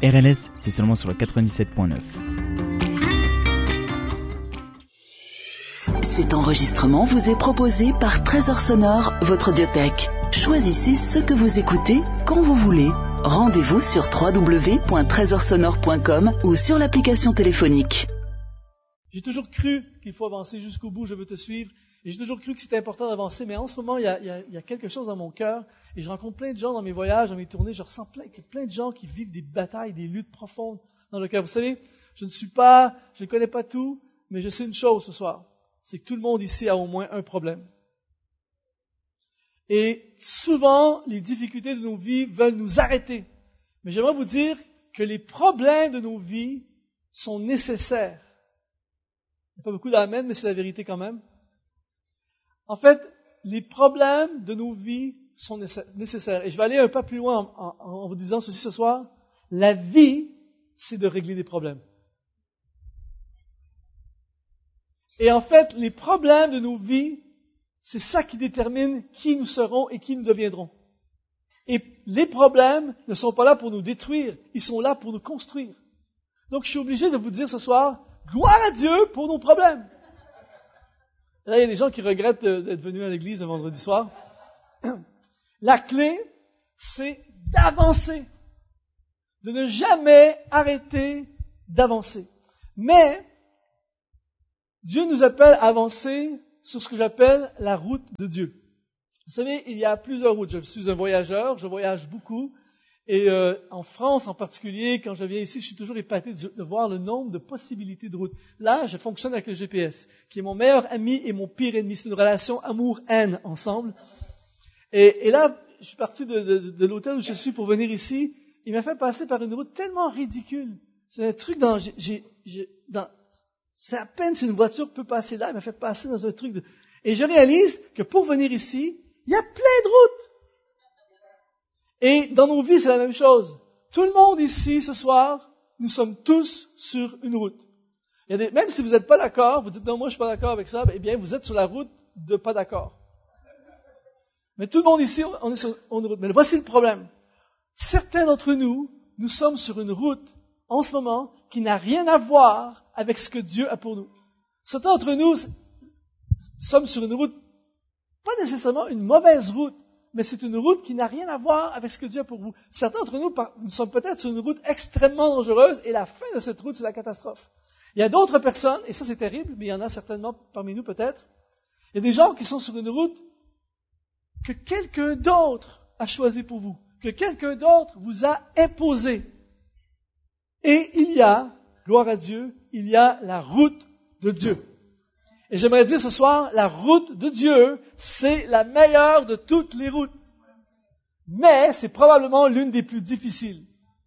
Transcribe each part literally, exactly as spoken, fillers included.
R L S, c'est seulement sur le quatre-vingt-dix-sept point neuf. Cet enregistrement vous est proposé par Trésor Sonore, votre audiothèque. Choisissez ce que vous écoutez quand vous voulez. Rendez-vous sur w w w point trésor sonore point com ou sur l'application téléphonique. J'ai toujours cru qu'il faut avancer jusqu'au bout, je veux te suivre. Et j'ai toujours cru que c'était important d'avancer, mais en ce moment, il y a, il y a, il y a quelque chose dans mon cœur. Et je rencontre plein de gens dans mes voyages, dans mes tournées. Je ressens plein, plein de gens qui vivent des batailles, des luttes profondes dans le cœur. Vous savez, je ne suis pas, je ne connais pas tout, mais je sais une chose ce soir. C'est que tout le monde ici a au moins un problème. Et souvent, les difficultés de nos vies veulent nous arrêter. Mais j'aimerais vous dire que les problèmes de nos vies sont nécessaires. Il n'y a pas beaucoup d'amen, mais c'est la vérité quand même. En fait, les problèmes de nos vies sont nécessaires. Et je vais aller un peu plus loin en, en, en vous disant ceci ce soir. La vie, c'est de régler des problèmes. Et en fait, les problèmes de nos vies, c'est ça qui détermine qui nous serons et qui nous deviendrons. Et les problèmes ne sont pas là pour nous détruire, ils sont là pour nous construire. Donc, je suis obligé de vous dire ce soir, gloire à Dieu pour nos problèmes. Là, il y a des gens qui regrettent d'être venus à l'église un vendredi soir. La clé, c'est d'avancer. De ne jamais arrêter d'avancer. Mais, Dieu nous appelle à avancer sur ce que j'appelle la route de Dieu. Vous savez, il y a plusieurs routes. Je suis un voyageur, je voyage beaucoup. Et euh, en France en particulier, quand je viens ici, je suis toujours épaté de, de voir le nombre de possibilités de routes. Là, je fonctionne avec le G P S, qui est mon meilleur ami et mon pire ennemi. C'est une relation amour-haine ensemble. Et, et là, je suis parti de, de, de l'hôtel où je suis pour venir ici. Il m'a fait passer par une route tellement ridicule. C'est un truc dans... J'ai, j'ai, dans c'est à peine si une voiture peut passer là. Il m'a fait passer dans un truc de... Et je réalise que pour venir ici, il y a plein de routes. Et dans nos vies, c'est la même chose. Tout le monde ici, ce soir, nous sommes tous sur une route. Il y a des, même si vous n'êtes pas d'accord, vous dites, non, moi, je suis pas d'accord avec ça, eh bien, vous êtes sur la route de pas d'accord. Mais tout le monde ici, on est sur une route. Mais voici le problème. Certains d'entre nous, nous sommes sur une route, en ce moment, qui n'a rien à voir avec ce que Dieu a pour nous. Certains d'entre nous sommes sur une route, pas nécessairement une mauvaise route, mais c'est une route qui n'a rien à voir avec ce que Dieu a pour vous. Certains d'entre nous, nous sommes peut-être sur une route extrêmement dangereuse et la fin de cette route, c'est la catastrophe. Il y a d'autres personnes, et ça c'est terrible, mais il y en a certainement parmi nous peut-être, il y a des gens qui sont sur une route que quelqu'un d'autre a choisi pour vous, que quelqu'un d'autre vous a imposé. Et il y a, gloire à Dieu, il y a la route de Dieu. Et j'aimerais dire ce soir, la route de Dieu, c'est la meilleure de toutes les routes. Mais c'est probablement l'une des plus difficiles.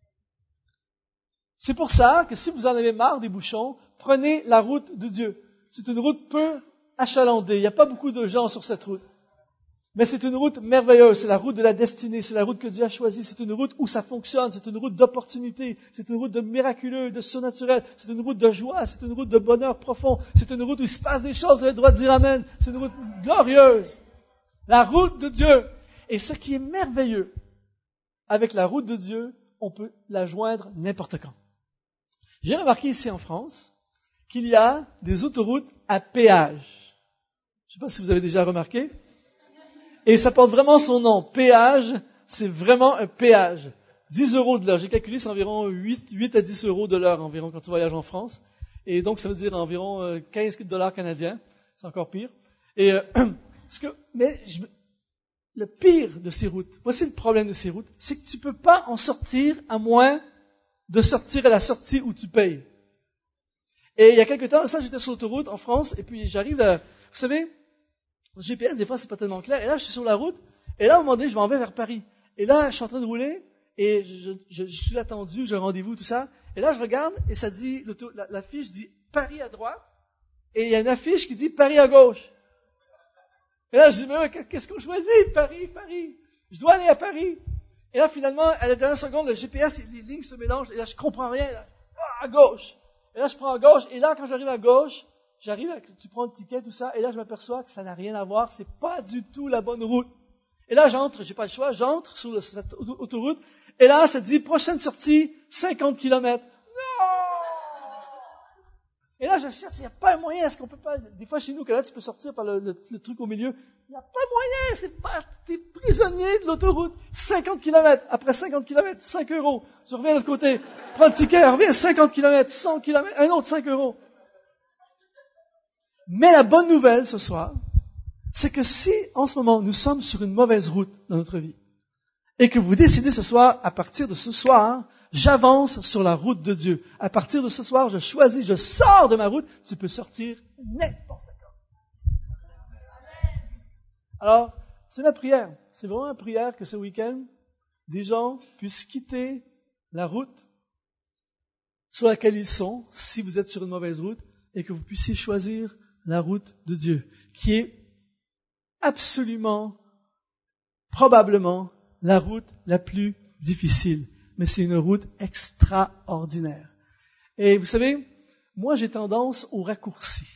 C'est pour ça que si vous en avez marre des bouchons, prenez la route de Dieu. C'est une route peu achalandée. Il n'y a pas beaucoup de gens sur cette route. Mais c'est une route merveilleuse. C'est la route de la destinée. C'est la route que Dieu a choisie. C'est une route où ça fonctionne. C'est une route d'opportunité. C'est une route de miraculeux, de surnaturel. C'est une route de joie. C'est une route de bonheur profond. C'est une route où il se passe des choses. Vous avez le droit de dire Amen. C'est une route glorieuse. La route de Dieu. Et ce qui est merveilleux, avec la route de Dieu, on peut la joindre n'importe quand. J'ai remarqué ici en France qu'il y a des autoroutes à péage. Je ne sais pas si vous avez déjà remarqué. Et ça porte vraiment son nom. Péage, c'est vraiment un péage. dix euros de l'heure. J'ai calculé, c'est environ huit, huit à dix euros de l'heure environ quand tu voyages en France. Et donc, ça veut dire environ quinze dollars canadiens. C'est encore pire. Et, euh, parce que, mais, je, le pire de ces routes, voici le problème de ces routes, c'est que tu peux pas en sortir à moins de sortir à la sortie où tu payes. Et il y a quelque temps, ça, j'étais sur l'autoroute en France, et puis j'arrive à, vous savez, le G P S, des fois, c'est pas tellement clair. Et là, je suis sur la route. Et là, à un moment donné, je m'en vais vers Paris. Et là, je suis en train de rouler. Et je, je, je suis attendu, j'ai un rendez-vous, tout ça. Et là, je regarde et ça dit, la, la fiche dit Paris à droite. Et il y a une affiche qui dit Paris à gauche. Et là, je dis, mais qu'est-ce qu'on choisit? Paris, Paris. Je dois aller à Paris. Et là, finalement, à la dernière seconde, le G P S, les lignes se mélangent. Et là, je comprends rien. Là, à gauche. Et là, je prends à gauche. Et là, quand j'arrive à gauche, J'arrive, tu prends le ticket, tout ça, et là, je m'aperçois que ça n'a rien à voir, c'est pas du tout la bonne route. Et là, j'entre, j'ai pas le choix, j'entre sur le, cette autoroute, Et là, ça dit, prochaine sortie, cinquante kilomètres. Non! Et là, je cherche, il n'y a pas un moyen, est-ce qu'on peut pas, des fois chez nous, que là, tu peux sortir par le, le, le truc au milieu. Il n'y a pas moyen, c'est pas, t'es prisonnier de l'autoroute. cinquante kilomètres. Après cinquante kilomètres, cinq euros. Tu reviens de l'autre côté, prends le ticket, reviens cinquante kilomètres, cent kilomètres, un autre cinq euros. Mais la bonne nouvelle ce soir, c'est que si, en ce moment, nous sommes sur une mauvaise route dans notre vie, et que vous décidez ce soir, à partir de ce soir, j'avance sur la route de Dieu. À partir de ce soir, je choisis, je sors de ma route, tu peux sortir n'importe quand. Alors, c'est ma prière. C'est vraiment ma prière que ce week-end, des gens puissent quitter la route sur laquelle ils sont, si vous êtes sur une mauvaise route, et que vous puissiez choisir la route de Dieu, qui est absolument, probablement, la route la plus difficile. Mais c'est une route extraordinaire. Et vous savez, moi j'ai tendance aux raccourcis.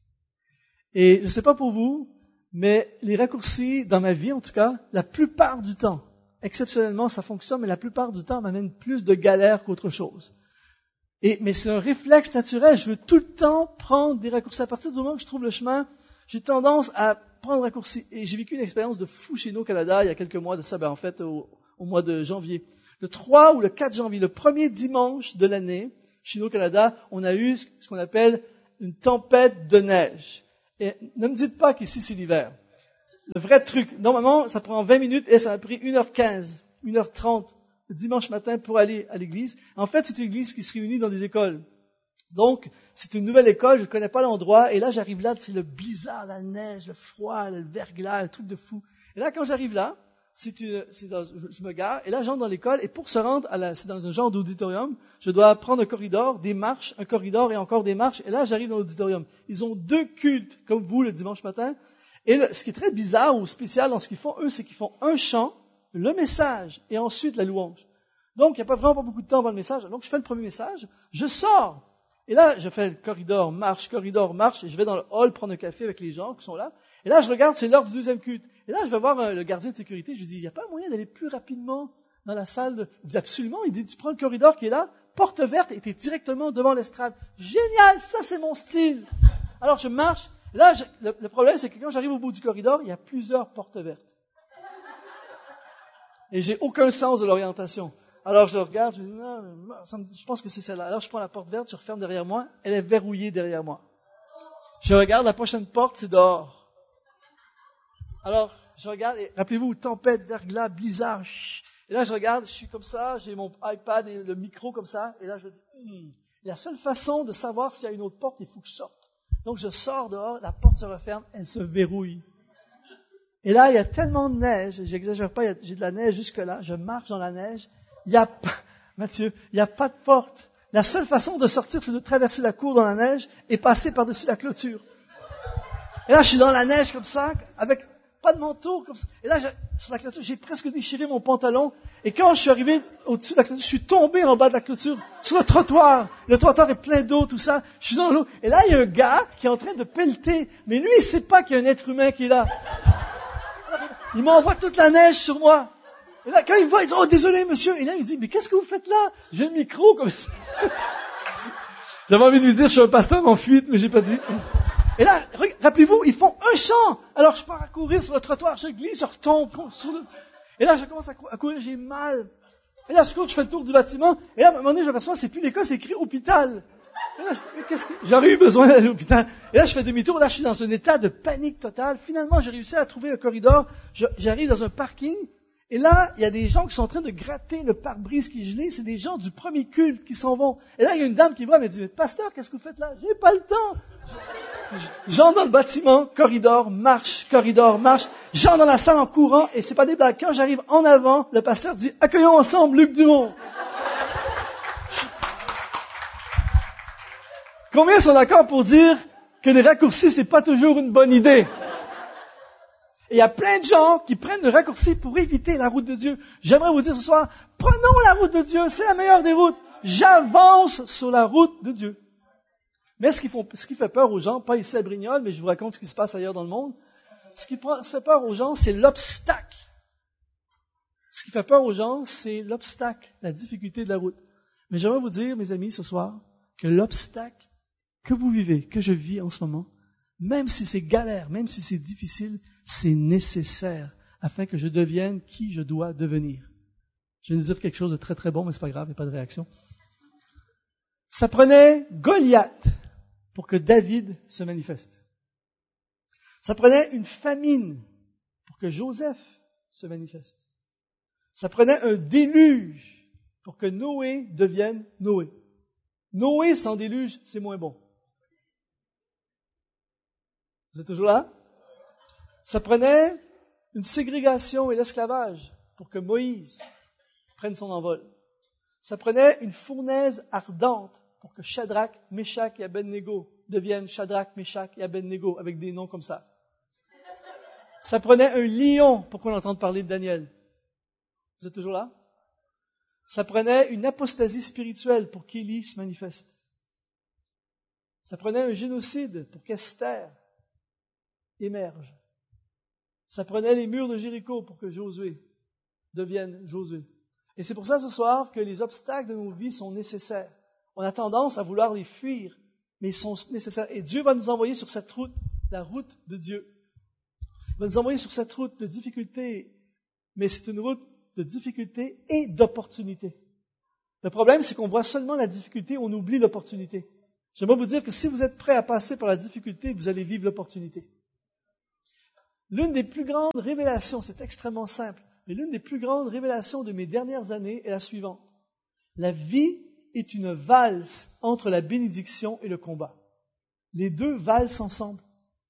Et je ne sais pas pour vous, mais les raccourcis, dans ma vie en tout cas, la plupart du temps, exceptionnellement ça fonctionne, mais la plupart du temps m'amènent plus de galères qu'autre chose. Et, mais c'est un réflexe naturel, je veux tout le temps prendre des raccourcis. À partir du moment que je trouve le chemin, j'ai tendance à prendre des raccourcis. Et j'ai vécu une expérience de fou chez nous au Canada il y a quelques mois de ça, ben en fait au, au mois de janvier. Le trois ou le quatre janvier, le premier dimanche de l'année, chez nous au Canada, on a eu ce qu'on appelle une tempête de neige. Et ne me dites pas qu'ici c'est l'hiver. Le vrai truc, normalement, ça prend vingt minutes et ça m'a pris une heure quinze, une heure trente le dimanche matin pour aller à l'église. En fait, c'est une église qui se réunit dans des écoles. Donc, c'est une nouvelle école, je ne connais pas l'endroit, et là, j'arrive là, c'est le blizzard, la neige, le froid, le verglas, le truc de fou. Et là, quand j'arrive là, c'est une, c'est dans, je, je me gare, et là, j'entre dans l'école, et pour se rendre à la, c'est dans un genre d'auditorium, je dois prendre un corridor, des marches, un corridor et encore des marches, et là, j'arrive dans l'auditorium. Ils ont deux cultes, comme vous, le dimanche matin, et le, ce qui est très bizarre ou spécial dans ce qu'ils font, eux, c'est qu'ils font un chant, le message, et ensuite la louange. Donc, il n'y a pas vraiment pas beaucoup de temps avant le message, donc je fais le premier message, je sors, et là, je fais le corridor, marche, corridor, marche, et je vais dans le hall prendre un café avec les gens qui sont là. Et là, je regarde, c'est l'heure du deuxième culte. Et là, je vais voir euh, le gardien de sécurité, je lui dis, il n'y a pas moyen d'aller plus rapidement dans la salle de... Il dit, absolument, il dit, tu prends le corridor qui est là, porte verte, et tu es directement devant l'estrade. Génial, ça c'est mon style. Alors, je marche. Là, je... le, le problème, c'est que quand j'arrive au bout du corridor, il y a plusieurs portes vertes. Et j'ai aucun sens de l'orientation. Alors je regarde, je dis, non, ça me dit, je pense que c'est celle-là. Alors je prends la porte verte, je referme derrière moi, elle est verrouillée derrière moi. Je regarde, la prochaine porte, c'est dehors. Alors je regarde, et rappelez-vous, tempête, verglas, blizzard, chut. Et là je regarde, je suis comme ça, j'ai mon iPad et le micro comme ça, et là je dis, hmm. La seule façon de savoir s'il y a une autre porte, il faut que je sorte. Donc je sors dehors, la porte se referme, elle se verrouille. Et là, il y a tellement de neige, j'exagère pas, j'ai de la neige jusque-là, je marche dans la neige. Il n'y a pas, Mathieu, il n'y a pas de porte. La seule façon de sortir, c'est de traverser la cour dans la neige et passer par-dessus la clôture. Et là, je suis dans la neige comme ça, avec pas de manteau, comme ça. Et là, je, sur la clôture, j'ai presque déchiré mon pantalon. Et quand je suis arrivé au-dessus de la clôture, je suis tombé en bas de la clôture, sur le trottoir. Le trottoir est plein d'eau, tout ça. Je suis dans l'eau. Et là, il y a un gars qui est en train de pelleter. Mais lui, il sait pas qu'il y a un être humain qui est là. Il m'envoie toute la neige sur moi. Et là, quand il me voit, il dit, oh, désolé, monsieur. Et là, il dit, mais qu'est-ce que vous faites là? J'ai le micro, comme ça. J'avais envie de lui dire, je suis un pasteur en fuite, mais j'ai pas dit. Et là, rappelez-vous, ils font un chant. Alors, je pars à courir sur le trottoir, je glisse, je retombe sur le... Et là, je commence à, cou- à courir, j'ai mal. Et là, je cours, je fais le tour du bâtiment. Et là, à un moment donné, je m'aperçois, c'est plus l'école, c'est écrit hôpital. Et là, je, qu'est-ce que... J'aurais eu besoin d'aller à l'hôpital. Et là, je fais demi-tour. Là, je suis dans un état de panique totale. Finalement, j'ai réussi à trouver un corridor. Je, j'arrive dans un parking. Et là, il y a des gens qui sont en train de gratter le pare-brise qui est gelé. C'est des gens du premier culte qui s'en vont. Et là, il y a une dame qui voit, elle me dit, mais pasteur, qu'est-ce que vous faites là? J'ai pas le temps. J'entre dans le bâtiment, corridor, marche, corridor, marche. J'entre dans la salle en courant, et c'est pas des blagues. Quand j'arrive en avant, le pasteur dit, accueillons ensemble Luc Dumont. Combien sont d'accord pour dire que les raccourcis, c'est pas toujours une bonne idée? Et il y a plein de gens qui prennent le raccourci pour éviter la route de Dieu. J'aimerais vous dire ce soir, prenons la route de Dieu, c'est la meilleure des routes. J'avance sur la route de Dieu. Mais ce qui, font, ce qui fait peur aux gens, pas ici à Brignoles, mais je vous raconte ce qui se passe ailleurs dans le monde, ce qui fait peur aux gens, c'est l'obstacle. Ce qui fait peur aux gens, c'est l'obstacle, la difficulté de la route. Mais j'aimerais vous dire, mes amis, ce soir, que l'obstacle que vous vivez, que je vis en ce moment, même si c'est galère, même si c'est difficile, c'est nécessaire afin que je devienne qui je dois devenir. Je viens de dire quelque chose de très très bon, mais c'est pas grave, il n'y a pas de réaction. Ça prenait Goliath pour que David se manifeste. Ça prenait une famine pour que Joseph se manifeste. Ça prenait un déluge pour que Noé devienne Noé. Noé sans déluge, c'est moins bon. Vous êtes toujours là? Ça prenait une ségrégation et l'esclavage pour que Moïse prenne son envol. Ça prenait une fournaise ardente pour que Shadrach, Meshach et Abednego deviennent Shadrach, Meshach et Abednego avec des noms comme ça. Ça prenait un lion pour qu'on entende parler de Daniel. Vous êtes toujours là? Ça prenait une apostasie spirituelle pour qu'Élie se manifeste. Ça prenait un génocide pour qu'Esther émerge. Ça prenait les murs de Jéricho pour que Josué devienne Josué. Et c'est pour ça ce soir que les obstacles de nos vies sont nécessaires. On a tendance à vouloir les fuir, mais ils sont nécessaires. Et Dieu va nous envoyer sur cette route, la route de Dieu. Il va nous envoyer sur cette route de difficulté, mais c'est une route de difficulté et d'opportunité. Le problème, c'est qu'on voit seulement la difficulté, on oublie l'opportunité. J'aimerais vous dire que si vous êtes prêt à passer par la difficulté, vous allez vivre l'opportunité. L'une des plus grandes révélations, c'est extrêmement simple, mais l'une des plus grandes révélations de mes dernières années est la suivante. La vie est une valse entre la bénédiction et le combat. Les deux valsent ensemble.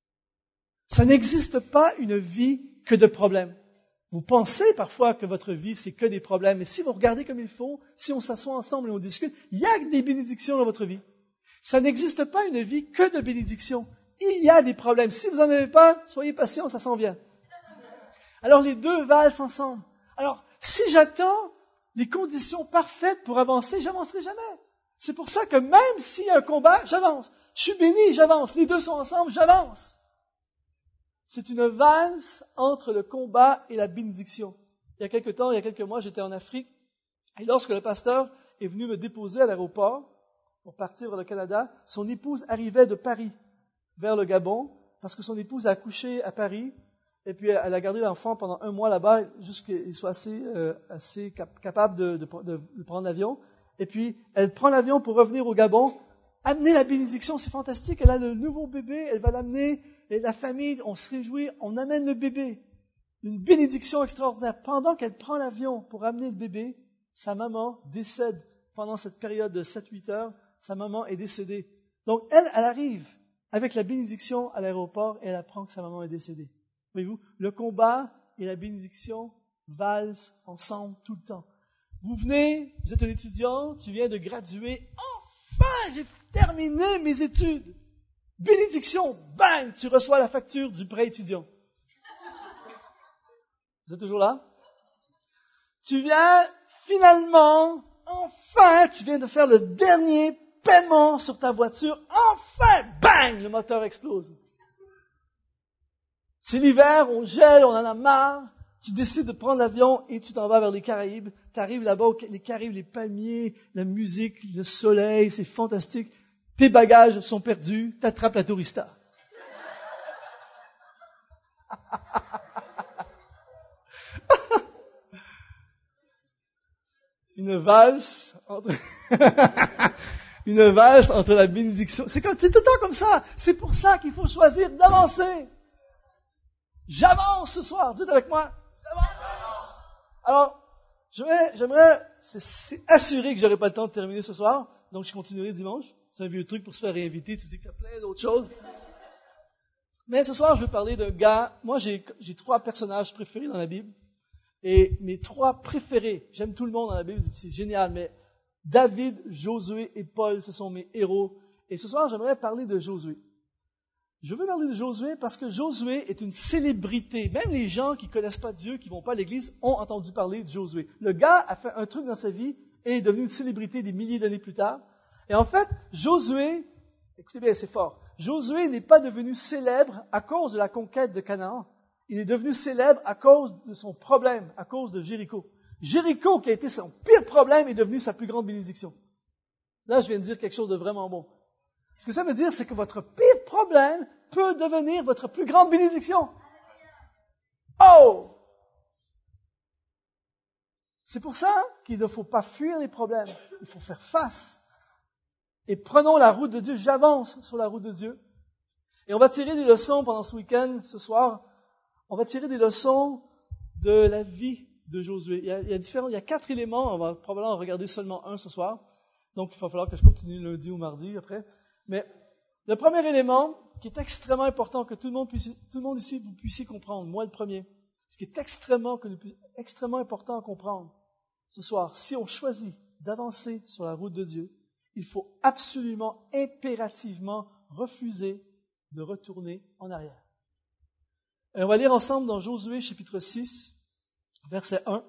Ça n'existe pas une vie que de problèmes. Vous pensez parfois que votre vie, c'est que des problèmes, mais si vous regardez comme il faut, si on s'assoit ensemble et on discute, il y a des bénédictions dans votre vie. Ça n'existe pas une vie que de bénédictions. Il y a des problèmes. Si vous n'en avez pas, soyez patient, ça s'en vient. Alors les deux valsent ensemble. Alors, si j'attends les conditions parfaites pour avancer, j'avancerai jamais. C'est pour ça que même s'il y a un combat, j'avance. Je suis béni, j'avance. Les deux sont ensemble, j'avance. C'est une valse entre le combat et la bénédiction. Il y a quelque temps, il y a quelques mois, j'étais en Afrique, et lorsque le pasteur est venu me déposer à l'aéroport pour partir vers le Canada, son épouse arrivait de Paris vers le Gabon, parce que son épouse a accouché à Paris, et puis elle a gardé l'enfant pendant un mois là-bas, jusqu'à ce qu'il soit assez, euh, assez cap- capable de, de, de, de prendre l'avion. Et puis, elle prend l'avion pour revenir au Gabon, amener la bénédiction, c'est fantastique, elle a le nouveau bébé, elle va l'amener, et la famille, on se réjouit, on amène le bébé. Une bénédiction extraordinaire. Pendant qu'elle prend l'avion pour amener le bébé, sa maman décède pendant cette période de sept huit heures, sa maman est décédée. Donc, elle, elle arrive avec la bénédiction à l'aéroport et elle apprend que sa maman est décédée. Voyez-vous, le combat et la bénédiction valsent ensemble tout le temps. Vous venez, vous êtes un étudiant, tu viens de graduer, enfin, j'ai terminé mes études. Bénédiction, bang, tu reçois la facture du prêt étudiant. Vous êtes toujours là? Tu viens, finalement, enfin, tu viens de faire le dernier paiement sur ta voiture, enfin, bang, le moteur explose. C'est l'hiver, on gèle, on en a marre. Tu décides de prendre l'avion et tu t'en vas vers les Caraïbes. Tu arrives là-bas, les Caraïbes, les palmiers, la musique, le soleil, c'est fantastique. Tes bagages sont perdus, tu attrapes la tourista. Une valse entre... Une valse entre la bénédiction. C'est, comme, c'est tout le temps comme ça. C'est pour ça qu'il faut choisir d'avancer. J'avance ce soir. Dites avec moi. J'avance. Alors, j'aimerais, j'aimerais c'est, c'est assuré que j'aurai pas le temps de terminer ce soir. Donc, je continuerai dimanche. C'est un vieux truc pour se faire réinviter. Tu dis qu'il y a plein d'autres choses. Mais ce soir, je veux parler d'un gars. Moi, j'ai, j'ai trois personnages préférés dans la Bible. Et mes trois préférés, j'aime tout le monde dans la Bible, c'est génial, mais David, Josué et Paul, ce sont mes héros. Et ce soir, j'aimerais parler de Josué. Je veux parler de Josué parce que Josué est une célébrité. Même les gens qui ne connaissent pas Dieu, qui ne vont pas à l'église, ont entendu parler de Josué. Le gars a fait un truc dans sa vie et est devenu une célébrité des milliers d'années plus tard. Et en fait, Josué, écoutez bien, c'est fort, Josué n'est pas devenu célèbre à cause de la conquête de Canaan. il est devenu célèbre à cause de son problème, à cause de Jéricho. Jéricho, qui a été son pire problème, est devenu sa plus grande bénédiction. Là, je viens de dire quelque chose de vraiment bon. Ce que ça veut dire, c'est que votre pire problème peut devenir votre plus grande bénédiction. Oh! C'est pour ça qu'il ne faut pas fuir les problèmes. Il faut faire face. Et prenons la route de Dieu. J'avance sur la route de Dieu. Et on va tirer des leçons pendant ce week-end, ce soir. On va tirer des leçons de la vie de Josué. Il y a, il y a différents, il y a quatre éléments. On va probablement en regarder seulement un ce soir. Donc, il va falloir que je continue lundi ou mardi après. Mais le premier élément, qui est extrêmement important que tout le monde puisse, tout le monde ici, vous puissiez comprendre, moi le premier, ce qui est extrêmement, extrêmement important à comprendre ce soir, si on choisit d'avancer sur la route de Dieu, il faut absolument, impérativement refuser de retourner en arrière. Et on va lire ensemble dans Josué chapitre six, verset un.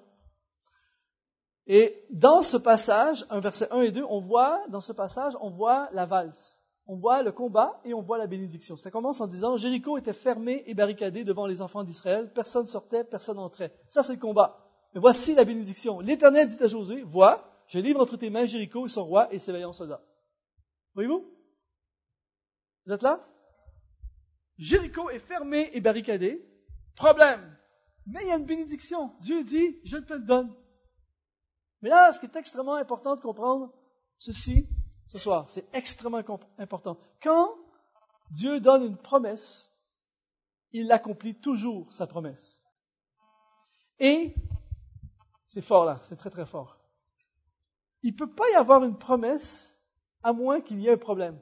Et dans ce passage, un verset un et deux, on voit, dans ce passage, on voit la valse. On voit le combat et on voit la bénédiction. Ça commence en disant, Jéricho était fermé et barricadé devant les enfants d'Israël. Personne sortait, personne entrait. Ça, c'est le combat. Mais voici la bénédiction. L'Éternel dit à Josué, vois, je livre entre tes mains Jéricho et son roi et ses vaillants soldats. Voyez-vous? Vous êtes là? Jéricho est fermé et barricadé. Problème. Mais il y a une bénédiction. Dieu dit, je te le donne. Mais là, ce qui est extrêmement important de comprendre, ceci, ce soir, c'est extrêmement important. Quand Dieu donne une promesse, il accomplit toujours sa promesse. Et, c'est fort là, c'est très très fort. Il ne peut pas y avoir une promesse à moins qu'il y ait un problème.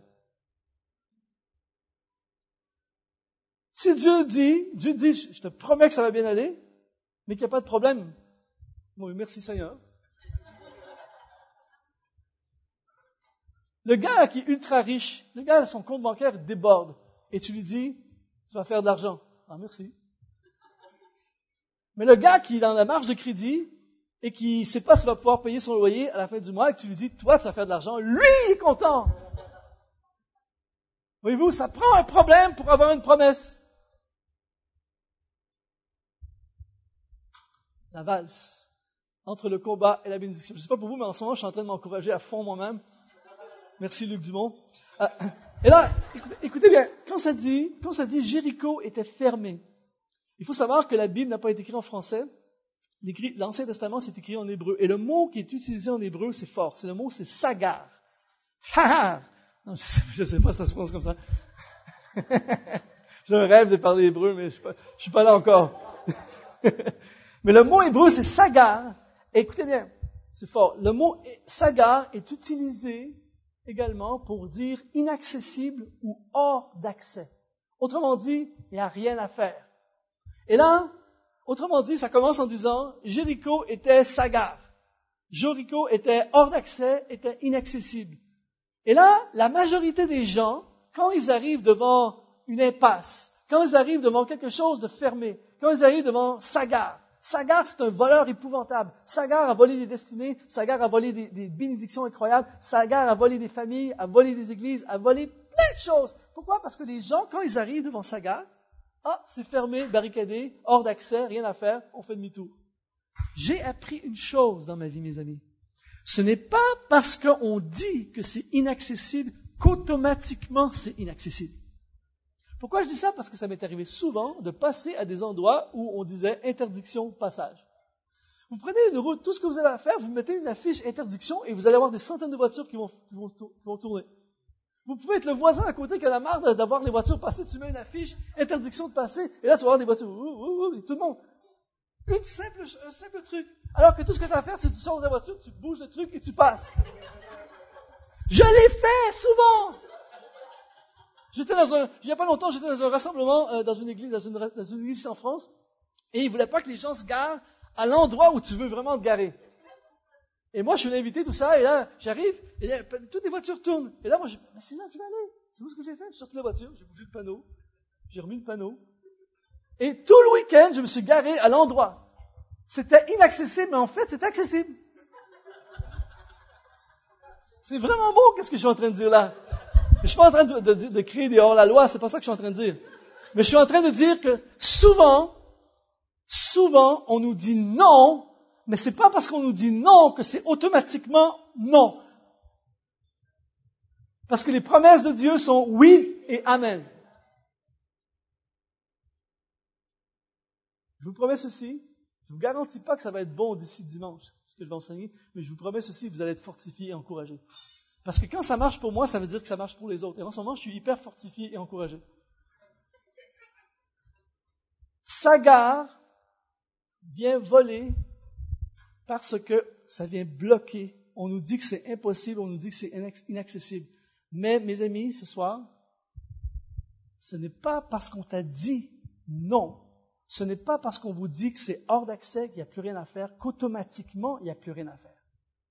Si Dieu dit, Dieu dit, je te promets que ça va bien aller, mais qu'il n'y a pas de problème, bon, merci Seigneur. Le gars qui est ultra riche, le gars, son compte bancaire déborde, et tu lui dis, tu vas faire de l'argent. Ah, merci. Mais le gars qui est dans la marge de crédit, et qui ne sait pas s'il va pouvoir payer son loyer à la fin du mois, et que tu lui dis, toi, tu vas faire de l'argent, lui, il est content. Voyez-vous, ça prend un problème pour avoir une promesse. La valse entre le combat et la bénédiction. Je ne sais pas pour vous, mais en ce moment, je suis en train de m'encourager à fond moi-même. Merci Luc Dumont. Et là, écoutez, écoutez bien, quand ça dit, quand ça dit Jéricho était fermé, il faut savoir que la Bible n'a pas été écrite en français. L'Ancien Testament, c'est écrit en hébreu. Et le mot qui est utilisé en hébreu, c'est fort. C'est le mot, c'est sagar. Ha! Non, je sais, je sais pas si ça se prononce comme ça. J'ai un rêve de parler hébreu, mais je suis pas, je suis pas là encore. Mais le mot hébreu, c'est sagar. Et écoutez bien, c'est fort. Le mot sagar est utilisé également pour dire inaccessible ou hors d'accès. Autrement dit, il n'y a rien à faire. Et là, autrement dit, ça commence en disant, Jéricho était sagar. Jéricho était hors d'accès, était inaccessible. Et là, la majorité des gens, quand ils arrivent devant une impasse, quand ils arrivent devant quelque chose de fermé, quand ils arrivent devant Sagar, Sagar, c'est un voleur épouvantable. Sagar a volé des destinées, Sagar a volé des, des bénédictions incroyables, Sagar a volé des familles, a volé des églises, a volé plein de choses. Pourquoi? Parce que les gens, quand ils arrivent devant Sagar, ah, c'est fermé, barricadé, hors d'accès, rien à faire, on fait demi-tour. J'ai appris une chose dans ma vie, mes amis. Ce n'est pas parce qu'on dit que c'est inaccessible qu'automatiquement c'est inaccessible. Pourquoi je dis ça? Parce que ça m'est arrivé souvent de passer à des endroits où on disait interdiction de passage. Vous prenez une route, tout ce que vous avez à faire, vous mettez une affiche interdiction et vous allez avoir des centaines de voitures qui vont, qui vont, qui vont tourner. Vous pouvez être le voisin à côté qui a la marre d'avoir les voitures passer, tu mets une affiche interdiction de passer et là tu vas avoir des voitures, ouh, ouh, ouh, et tout le monde. Une simple, un simple truc. Alors que tout ce que tu as à faire, c'est que tu sors de la voiture, tu bouges le truc et tu passes. Je l'ai fait souvent! J'étais dans un, il n'y a pas longtemps, j'étais dans un rassemblement, euh, dans une église, dans une, dans une église en France, et ils voulaient pas que les gens se garent à l'endroit où tu veux vraiment te garer. Et moi, je suis l'invité, tout ça, et là, j'arrive, et là, toutes les voitures tournent. Et là, moi, je dis, mais c'est là que je vais aller. C'est où ce que j'ai fait? Je suis sorti de la voiture, j'ai bougé le panneau, j'ai remis le panneau. Et tout le week-end, je me suis garé à l'endroit. C'était inaccessible, mais en fait, c'était accessible. C'est vraiment beau, qu'est-ce que je suis en train de dire là? Je suis pas en train de, de, de créer des hors-la-loi, c'est pas ça que je suis en train de dire. Mais je suis en train de dire que souvent, souvent, on nous dit non, mais c'est pas parce qu'on nous dit non que c'est automatiquement non. Parce que les promesses de Dieu sont oui et amen. Je vous promets ceci, je vous garantis pas que ça va être bon d'ici dimanche, ce que je vais enseigner, mais je vous promets ceci, vous allez être fortifiés et encouragés. Parce que quand ça marche pour moi, ça veut dire que ça marche pour les autres. Et en ce moment, je suis hyper fortifié et encouragé. Sagar vient voler parce que ça vient bloquer. On nous dit que c'est impossible, on nous dit que c'est inaccessible. Mais, mes amis, ce soir, ce n'est pas parce qu'on t'a dit non, ce n'est pas parce qu'on vous dit que c'est hors d'accès, qu'il n'y a plus rien à faire, qu'automatiquement, il n'y a plus rien à faire.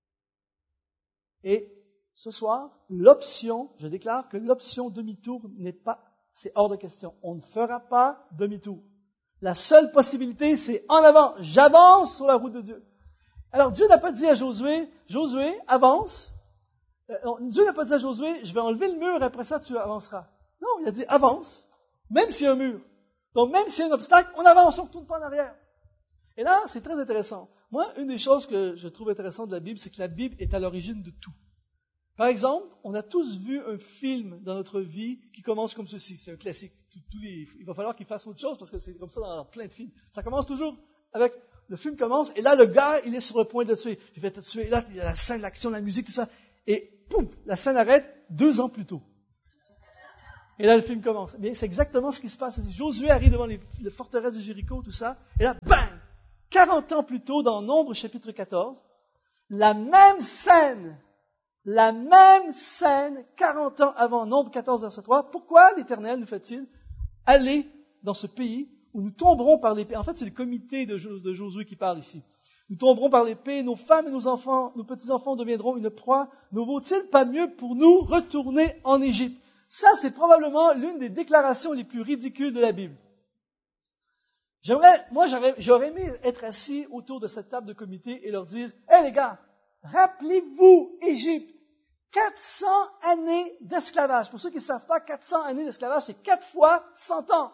Et ce soir, l'option, je déclare que l'option demi-tour n'est pas, c'est hors de question. On ne fera pas demi-tour. La seule possibilité, c'est en avant. J'avance sur la route de Dieu. Alors, Dieu n'a pas dit à Josué, Josué, avance. Euh, Dieu n'a pas dit à Josué, je vais enlever le mur et après ça, tu avanceras. Non, il a dit, avance, même s'il y a un mur. Donc, même s'il y a un obstacle, on avance, on ne retourne pas en arrière. Et là, c'est très intéressant. Moi, une des choses que je trouve intéressante de la Bible, c'est que la Bible est à l'origine de tout. Par exemple, on a tous vu un film dans notre vie qui commence comme ceci. C'est un classique. Tout, tout les, il va falloir qu'il fasse autre chose parce que c'est comme ça dans plein de films. Ça commence toujours avec, le film commence et là, le gars, il est sur le point de le tuer. Je vais te tuer. Et là, il y a la scène, l'action, la musique, tout ça. Et pouf, la scène arrête deux ans plus tôt. Et là, le film commence. Mais c'est exactement ce qui se passe. Josué arrive devant les, les forteresses de Jéricho, tout ça. Et là, bang! quarante ans plus tôt, dans Nombre, chapitre quatorze, la même scène, la même scène, quarante ans avant, Nombre quatorze, verset trois. Pourquoi l'Éternel nous fait-il aller dans ce pays où nous tomberons par l'épée? En fait, c'est le comité de, jo- de Josué qui parle ici. Nous tomberons par l'épée, nos femmes et nos enfants, nos petits-enfants deviendront une proie. Ne vaut-il pas mieux pour nous retourner en Égypte? Ça, c'est probablement l'une des déclarations les plus ridicules de la Bible. J'aimerais, moi, j'aurais, j'aurais aimé être assis autour de cette table de comité et leur dire, « Hé les gars, rappelez-vous Égypte, quatre cents années d'esclavage. » Pour ceux qui ne savent pas, quatre cents années d'esclavage, c'est quatre fois cent ans.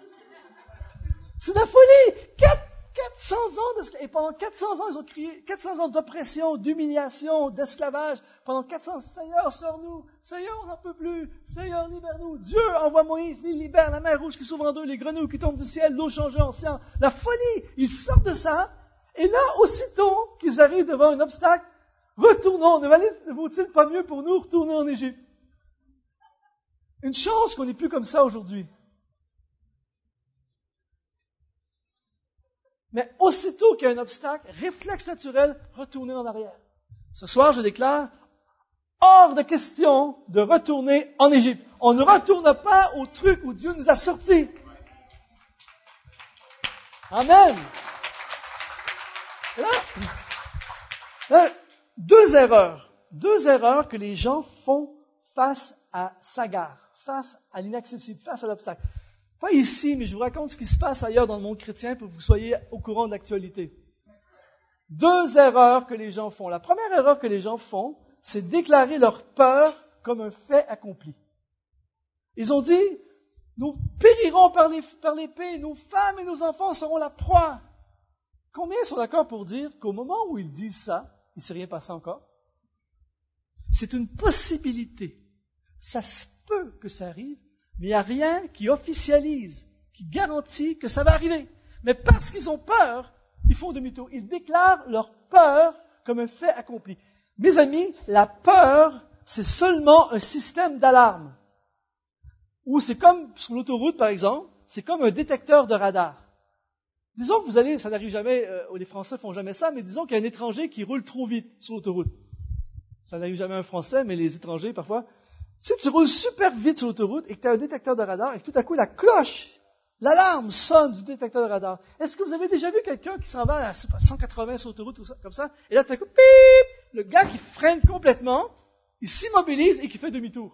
C'est de la folie! quatre cents ans d'esclavage. Et pendant quatre cents ans, ils ont crié, quatre cents ans d'oppression, d'humiliation, d'esclavage. Pendant quatre cents ans, Seigneur, sors-nous. Seigneur, on n'en peut plus. Seigneur, libère-nous. Dieu envoie Moïse, il libère la mer rouge qui s'ouvre en deux, les grenouilles qui tombent du ciel, l'eau changée en sang. La folie! Ils sortent de ça. Et là, aussitôt qu'ils arrivent devant un obstacle, retournons. Ne vaut-il pas mieux pour nous retourner en Égypte? Une chance qu'on n'est plus comme ça aujourd'hui. Mais aussitôt qu'il y a un obstacle, réflexe naturel, retourner en arrière. Ce soir, je déclare, hors de question de retourner en Égypte. On ne retourne pas au truc où Dieu nous a sortis. Amen. Là, là, deux erreurs. Deux erreurs que les gens font face à Sagar, face à l'inaccessible, face à l'obstacle. Pas ici, mais je vous raconte ce qui se passe ailleurs dans le monde chrétien pour que vous soyez au courant de l'actualité. Deux erreurs que les gens font. La première erreur que les gens font, c'est déclarer leur peur comme un fait accompli. Ils ont dit, nous périrons par, les, par l'épée, nos femmes et nos enfants seront la proie. Combien sont d'accord pour dire qu'au moment où ils disent ça, il ne s'est rien passé encore? C'est une possibilité. Ça se peut que ça arrive, mais il n'y a rien qui officialise, qui garantit que ça va arriver. Mais parce qu'ils ont peur, ils font demi-tour. Ils déclarent leur peur comme un fait accompli. Mes amis, la peur, c'est seulement un système d'alarme. Ou c'est comme sur l'autoroute, par exemple, c'est comme un détecteur de radar. Disons que vous allez, ça n'arrive jamais, euh, les Français font jamais ça, mais disons qu'il y a un étranger qui roule trop vite sur l'autoroute. Ça n'arrive jamais à un Français, mais les étrangers, parfois. Si tu roules super vite sur l'autoroute et que tu as un détecteur de radar et que tout à coup la cloche, l'alarme sonne du détecteur de radar, est-ce que vous avez déjà vu quelqu'un qui s'en va à cent quatre-vingts sur l'autoroute comme ça, et là tout à coup, pip, le gars qui freine complètement, il s'immobilise et qui fait demi-tour.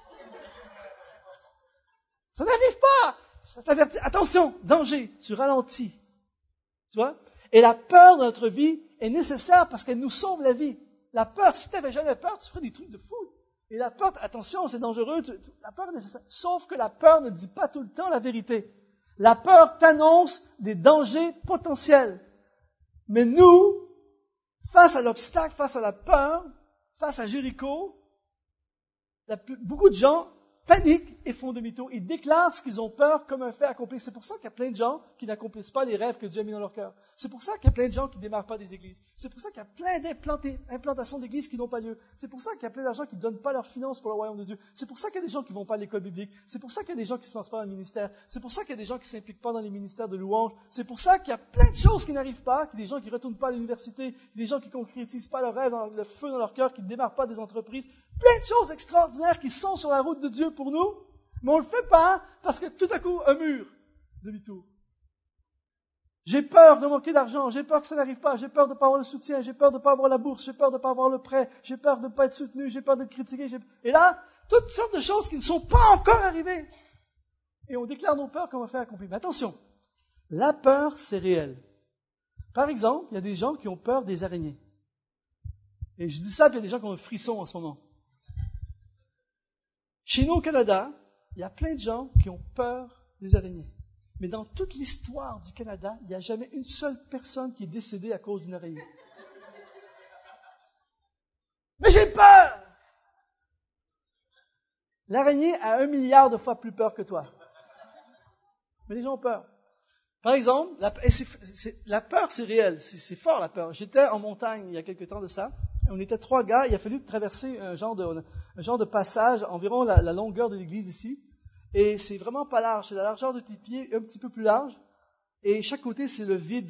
Ça n'arrive pas! Ça t'avertit. Attention, danger, tu ralentis. Tu vois? Et la peur dans notre vie est nécessaire parce qu'elle nous sauve la vie. La peur, si tu n'avais jamais peur, tu ferais des trucs de fou. Et la peur, attention, c'est dangereux, tu, tu, la peur est nécessaire. Sauf que la peur ne dit pas tout le temps la vérité. La peur t'annonce des dangers potentiels. Mais nous, face à l'obstacle, face à la peur, face à Jéricho, la, beaucoup de gens paniquent et font demi-tour. Ils déclarent ce qu'ils ont peur comme un fait accompli. C'est pour ça qu'il y a plein de gens qui n'accomplissent pas les rêves que Dieu a mis dans leur cœur. C'est pour ça qu'il y a plein de gens qui ne démarrent pas des églises. C'est pour ça qu'il y a plein d'implantations d'églises qui n'ont pas lieu. C'est pour ça qu'il y a plein de gens qui ne donnent pas leurs finances pour le royaume de Dieu. C'est pour ça qu'il y a des gens qui ne vont pas à l'école biblique. C'est pour ça qu'il y a des gens qui ne se lancent pas dans le ministère. C'est pour ça qu'il y a des gens qui ne s'impliquent pas dans les ministères de louange. C'est pour ça qu'il y a plein de choses qui n'arrivent pas, qu'il y a des gens qui ne retournent pas à l'université, des gens qui ne concrétisent pas leurs rêves, dans le feu dans leur cœur, qui ne démarrent pas des entreprises. Plein de choses extraordinaires qui sont sur la route de Dieu pour nous. Mais on ne le fait pas parce que tout à coup, un mur, demi-tour. J'ai peur de manquer d'argent, j'ai peur que ça n'arrive pas, j'ai peur de ne pas avoir le soutien, j'ai peur de ne pas avoir la bourse, j'ai peur de ne pas avoir le prêt, j'ai peur de ne pas être soutenu, j'ai peur d'être critiqué. J'ai... Et là, toutes sortes de choses qui ne sont pas encore arrivées. Et on déclare nos peurs comme un fait accompli. Mais attention, la peur, c'est réel. Par exemple, il y a des gens qui ont peur des araignées. Et je dis ça, puis il y a des gens qui ont un frisson en ce moment. Chez nous au Canada, il y a plein de gens qui ont peur des araignées. Mais dans toute l'histoire du Canada, il n'y a jamais une seule personne qui est décédée à cause d'une araignée. Mais j'ai peur! L'araignée a un milliard de fois plus peur que toi. Mais les gens ont peur. Par exemple, la, c'est, c'est, la peur, c'est réel. C'est, c'est fort, la peur. J'étais en montagne il y a quelque temps de ça. On était trois gars. Il a fallu traverser un genre de, un genre de passage, environ la, la longueur de l'église ici. Et c'est vraiment pas large. C'est la largeur de tes pieds, un petit peu plus large. Et chaque côté, c'est le vide.